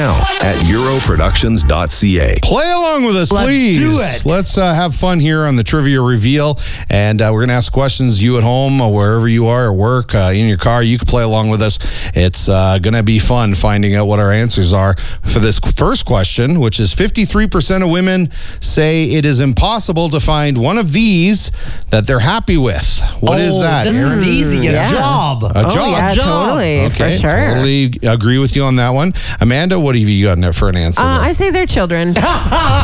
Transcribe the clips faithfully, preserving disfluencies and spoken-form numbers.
now at euro productions dot c a. Play along with us, Let's please. do it. Let's uh, have fun here on the trivia reveal. And uh, we're going to ask questions, you at home, or wherever you are, at work, uh, in your car. You can play along with us. It's uh, going to be fun finding out what our answers are for this first question, which is fifty-three percent of women say it is impossible to find one of these that they're happy with. What is Oh, that? This Aaron? is easy. A Yeah. job. A Oh, job. yeah, job. totally, for Okay, sure. totally agree with you on that one. Amanda, what have you got for an answer? Uh, there? I say they're children. They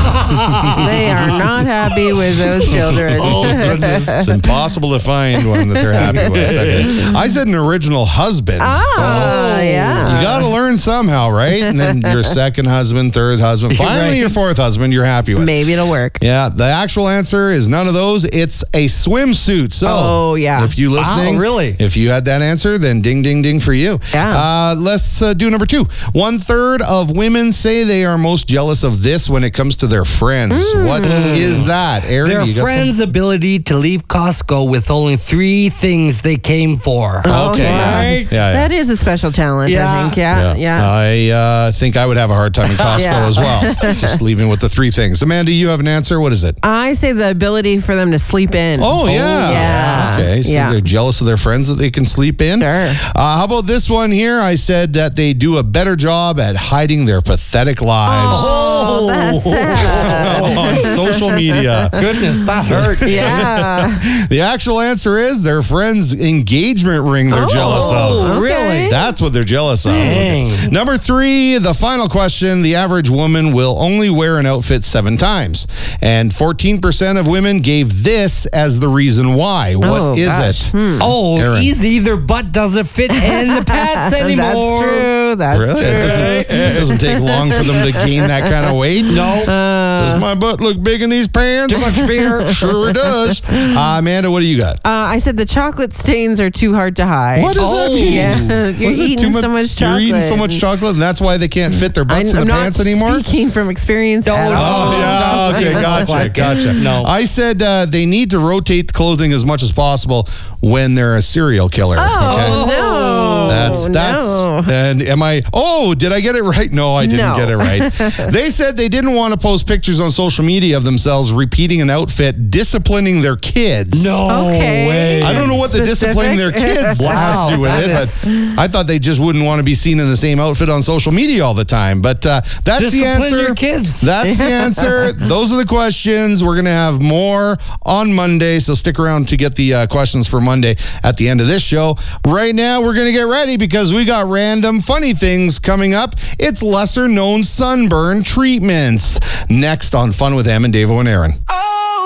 are not happy with those children. Oh, goodness. It's impossible to find one that they're happy with. Okay. I said an original husband. Ah, yeah. You got to learn somehow, right? And then your second husband, third husband, finally Right. your fourth husband, you're happy with. Maybe it'll work. Yeah, the actual answer is none of those. It's a swimsuit. So, Oh, yeah. if you listening, Wow, really? If you had that answer, then ding, ding, ding for you. Yeah. Uh, let's uh, do number two. One third of women say they are most jealous of this when it comes to their friends. What is that, Aaron? Their you got friend's ability to leave Costco with only three things they came for. some- Okay. yeah. Right? Yeah, yeah. That is a special challenge, Yeah. I think. Yeah, yeah. I uh, think I would have a hard time in Costco Yeah. as well. Just leaving with the three things. Amanda, you have an answer. What is it? I say the ability for them to sleep in. Oh, yeah. yeah. Okay, so Yeah. they're jealous of their friends that they can sleep in. Sure. Uh, how about this one here? I said that they do a better job at hiding their pathetic lives Oh, that's sad. on social media. Goodness, that hurt. Yeah. The actual answer is their friend's engagement ring they're jealous of. Oh, Okay. really? That's what they're jealous of. Dang. Number three, the final question. The average woman will only wear an outfit seven times. And fourteen percent of women gave this as the reason why. What Oh, is gosh. it? Oh, Aaron. easy. Their butt doesn't fit in the pants anymore. That's true. That's Really? true. It doesn't, it doesn't take long for them to gain that kind of weight? No. Does my butt look big in these pants? Too much beer. Sure it does. Uh, Amanda, what do you got? Uh, I said the chocolate stains are too hard to hide. What does that Oh. mean? Yeah, you're Was it eating too so much chocolate. You're eating so much chocolate, and that's why they can't fit their butts I'm in the not pants anymore? speaking from experience No, at no. all. Oh, yeah, okay, gotcha, like it. gotcha. No. I said uh, they need to rotate the clothing as much as possible when they're a serial killer. Oh, no. That's, that's, No. and am I, oh, did I get it right? No, I didn't No. get it right. They said they didn't want to post pictures on social media of themselves repeating an outfit, disciplining their kids. No Okay. way. I don't know what the Specific. disciplining their kids Wow, has to do with that it, is- but I thought they just wouldn't want to be seen in the same outfit on social media all the time. But uh, that's the Discipline answer. your kids. That's the answer. Those are the questions. We're going to have more on Monday, so stick around to get the uh, questions for Monday at the end of this show. Right now, we're going to get ready because we got random funny things coming up. It's lesser known sunburn treatments. Next on Fun with Em and Davo and Aaron.